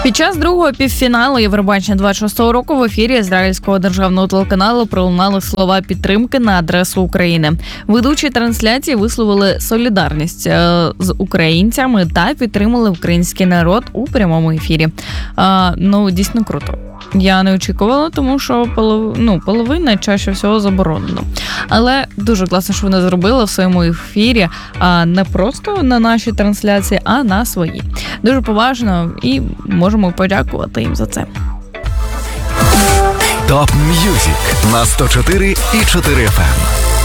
Під час другого півфіналу Євробачення 26-го року в ефірі ізраїльського державного телеканалу пролунали слова підтримки на адресу України. Ведучі трансляції висловили солідарність з українцями та підтримали український народ у прямому ефірі. Дійсно круто. Я не очікувала, тому що половина чаще всього заборонено. Але дуже класно, що вони зробили в своєму ефірі, не просто на нашій трансляції, а на своїй. Дуже поважно і можемо подякувати їм за це. Топ М'юзик на 104,4 FM.